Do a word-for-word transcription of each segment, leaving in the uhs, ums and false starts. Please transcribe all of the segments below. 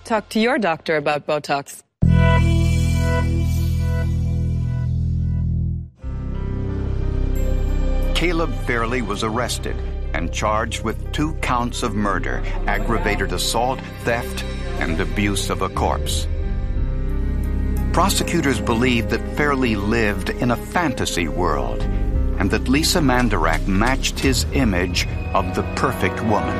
Talk to your doctor about Botox. Caleb Fairley was arrested and charged with two counts of murder, aggravated assault, theft, and abuse of a corpse. Prosecutors believed that Fairley lived in a fantasy world and that Lisa Mandarach matched his image of the perfect woman.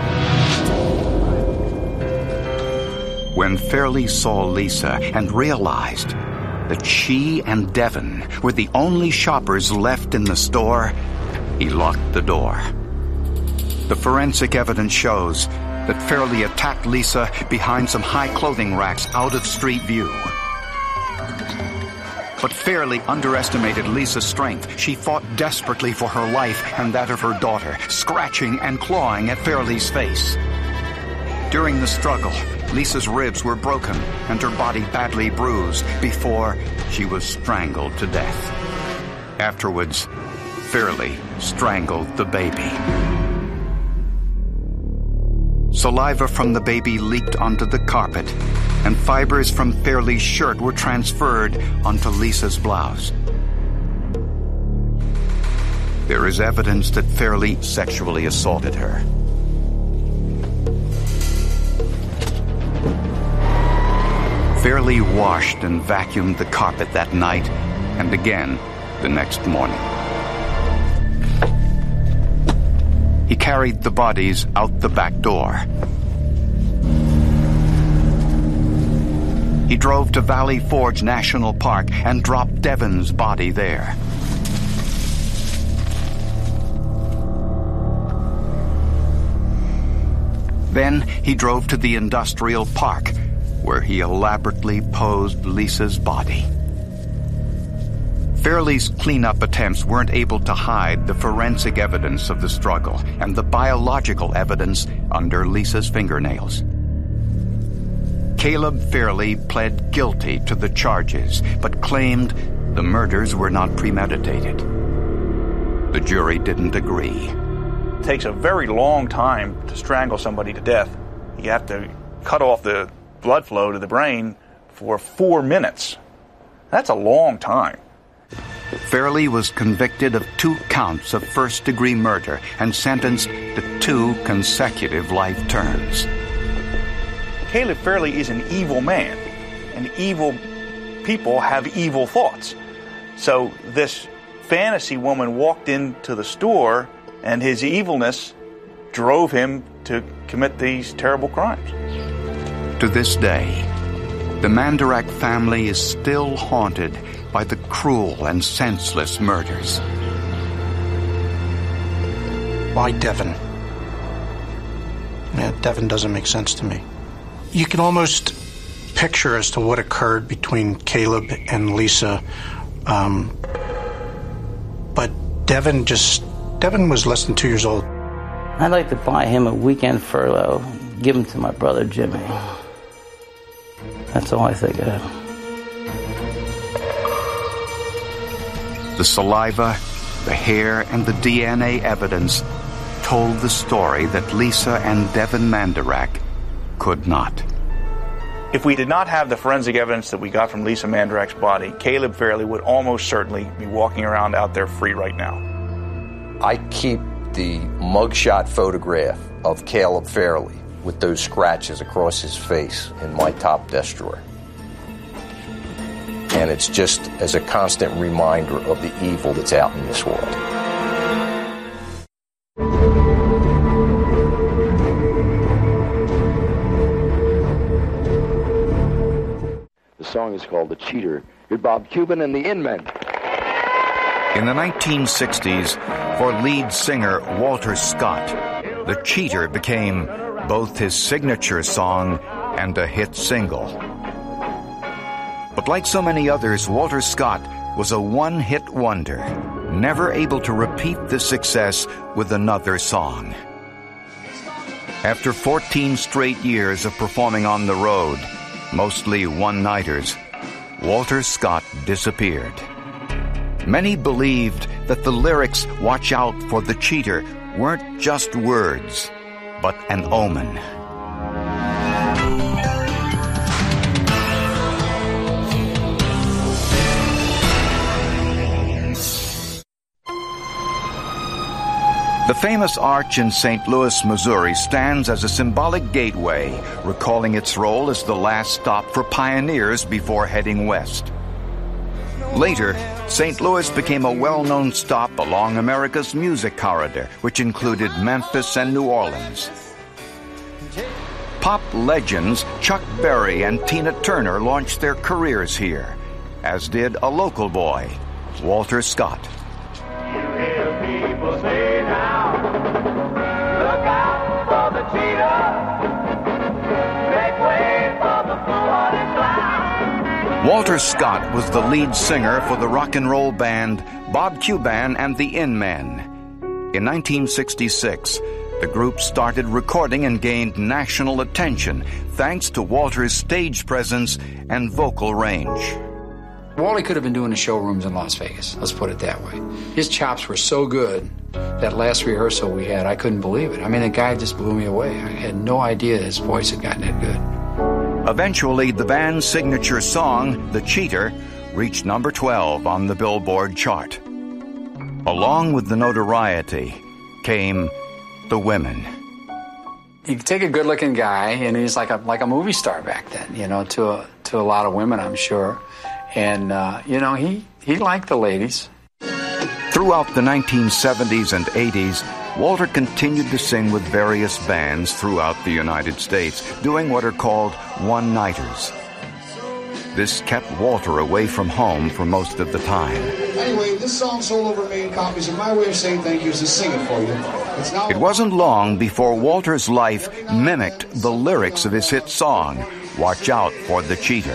When Fairley saw Lisa and realized that she and Devin were the only shoppers left in the store, he locked the door. The forensic evidence shows that Fairley attacked Lisa behind some high clothing racks out of street view. But Fairley underestimated Lisa's strength. She fought desperately for her life and that of her daughter, scratching and clawing at Fairley's face. During the struggle, Lisa's ribs were broken and her body badly bruised before she was strangled to death. Afterwards, Fairley strangled the baby. Saliva from the baby leaked onto the carpet, and fibers from Fairley's shirt were transferred onto Lisa's blouse. There is evidence that Fairley sexually assaulted her. Fairley washed and vacuumed the carpet that night and again the next morning. He carried the bodies out the back door. He drove to Valley Forge National Park and dropped Devin's body there. Then he drove to the industrial park, where he elaborately posed Lisa's body. Fairley's cleanup attempts weren't able to hide the forensic evidence of the struggle and the biological evidence under Lisa's fingernails. Caleb Fairley pled guilty to the charges, but claimed the murders were not premeditated. The jury didn't agree. It takes a very long time to strangle somebody to death. You have to cut off the blood flow to the brain for four minutes. That's a long time. Fairley was convicted of two counts of first-degree murder and sentenced to two consecutive life terms. Caleb Fairley is an evil man, and evil people have evil thoughts. So this fantasy woman walked into the store, and his evilness drove him to commit these terrible crimes. To this day, the Mandarach family is still haunted by the cruel and senseless murders. Why Devin? Yeah, Devin doesn't make sense to me. You can almost picture as to what occurred between Caleb and Lisa, um, but Devin just, Devin was less than two years old. I'd like to buy him a weekend furlough, give him to my brother Jimmy. That's all I think of. The saliva, the hair, and the D N A evidence told the story that Lisa and Devin Mandarach could not. If we did not have the forensic evidence that we got from Lisa Mandarach's body, Caleb Fairley would almost certainly be walking around out there free right now. I keep the mugshot photograph of Caleb Fairley with those scratches across his face in my top desk drawer. And it's just as a constant reminder of the evil that's out in this world. The song is called The Cheater. You're Bob Cuban and the Inmen. In the nineteen sixties, for lead singer Walter Scott, The Cheater became both his signature song and a hit single. But like so many others, Walter Scott was a one-hit wonder, never able to repeat this success with another song. After fourteen straight years of performing on the road, mostly one-nighters, Walter Scott disappeared. Many believed that the lyrics "Watch out for the cheater" weren't just words, but an omen. The famous arch in Saint Louis, Missouri stands as a symbolic gateway, recalling its role as the last stop for pioneers before heading west. Later, Saint Louis became a well-known stop along America's music corridor, which included Memphis and New Orleans. Pop legends Chuck Berry and Tina Turner launched their careers here, as did a local boy, Walter Scott. You hear people say now, look out for the cheetah, make way for the fool-hearted clown. Walter Scott was the lead singer for the rock and roll band Bob Cuban and the In-Men. In nineteen sixty-six, the group started recording and gained national attention thanks to Walter's stage presence and vocal range. Wally could have been doing the showrooms in Las Vegas, let's put it that way. His chops were so good, that last rehearsal we had, I couldn't believe it. I mean, the guy just blew me away. I had no idea his voice had gotten that good. Eventually, the band's signature song, The Cheater, reached number twelve on the Billboard chart. Along with the notoriety came the women. You could take a good-looking guy, and he's like a like a movie star back then, you know, to a, to a lot of women, I'm sure. And, uh, you know, he, he liked the ladies. Throughout the nineteen seventies and eighties, Walter continued to sing with various bands throughout the United States, doing what are called one-nighters. This kept Walter away from home for most of the time. Anyway, this song sold over a million copies, and my way of saying thank you is to sing it for you. It's now- It wasn't long before Walter's life mimicked the lyrics of his hit song, Watch Out for the Cheater.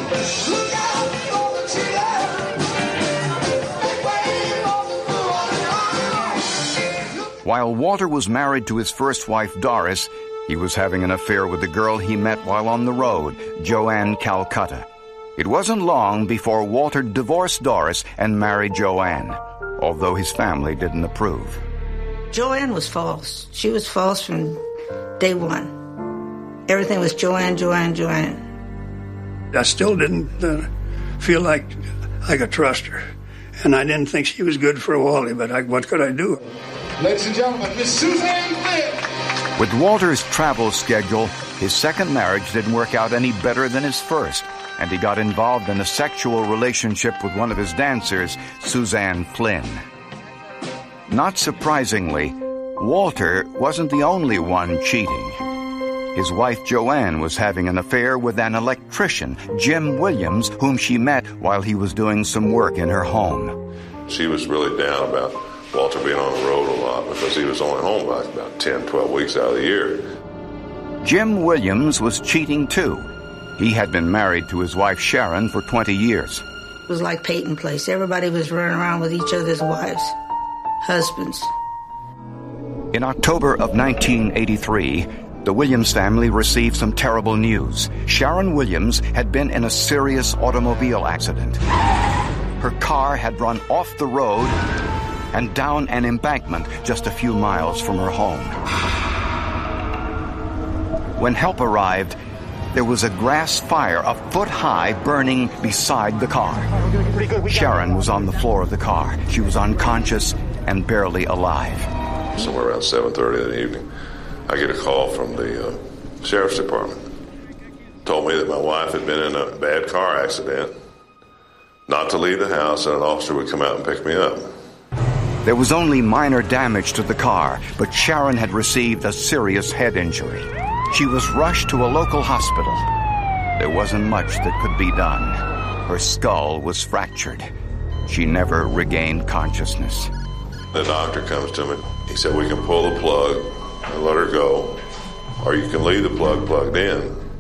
While Walter was married to his first wife, Doris, he was having an affair with a girl he met while on the road, Joanne Calcutta. It wasn't long before Walter divorced Doris and married Joanne, although his family didn't approve. Joanne was false. She was false from day one. Everything was Joanne, Joanne, Joanne. I still didn't uh, feel like I could trust her. And I didn't think she was good for Wally, but I, what could I do? Ladies and gentlemen, Miss Suzanne Flynn. With Walter's travel schedule, his second marriage didn't work out any better than his first, and he got involved in a sexual relationship with one of his dancers, Suzanne Flynn. Not surprisingly, Walter wasn't the only one cheating. His wife Joanne was having an affair with an electrician, Jim Williams, whom she met while he was doing some work in her home. She was really down about Walter being on the road a lot because he was only home like about ten, twelve weeks out of the year. Jim Williams was cheating too. He had been married to his wife Sharon for twenty years. It was like Peyton Place. Everybody was running around with each other's wives, husbands. In October of nineteen eighty-three, the Williams family received some terrible news. Sharon Williams had been in a serious automobile accident. Her car had run off the road and down an embankment just a few miles from her home. When help arrived, there was a grass fire a foot high burning beside the car. Sharon was on the floor of the car. She was unconscious and barely alive. Somewhere around seven thirty in the evening, I get a call from the uh, sheriff's department. Told me that my wife had been in a bad car accident, not to leave the house, and an officer would come out and pick me up. There was only minor damage to the car, but Sharon had received a serious head injury. She was rushed to a local hospital. There wasn't much that could be done. Her skull was fractured. She never regained consciousness. The doctor comes to me. He said, we can pull the plug and let her go, or you can leave the plug plugged in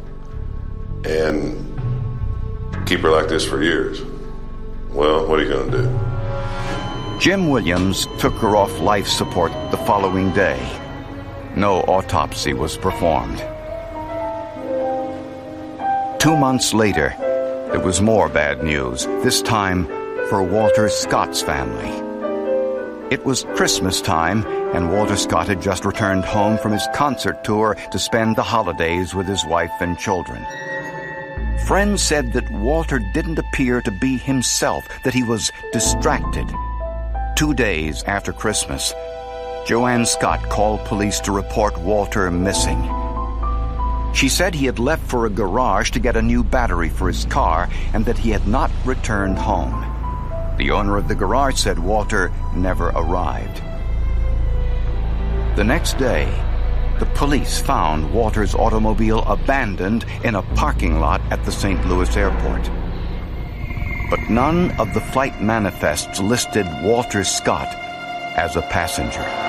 and keep her like this for years. Well, what are you going to do? Jim Williams took her off life support the following day. No autopsy was performed. Two months later, there was more bad news, this time for Walter Scott's family. It was Christmas time, and Walter Scott had just returned home from his concert tour to spend the holidays with his wife and children. Friends said that Walter didn't appear to be himself, that he was distracted. Two days after Christmas, Joanne Scott called police to report Walter missing. She said he had left for a garage to get a new battery for his car and that he had not returned home. The owner of the garage said Walter never arrived. The next day, the police found Walter's automobile abandoned in a parking lot at the Saint Louis airport. But none of the flight manifests listed Walter Scott as a passenger.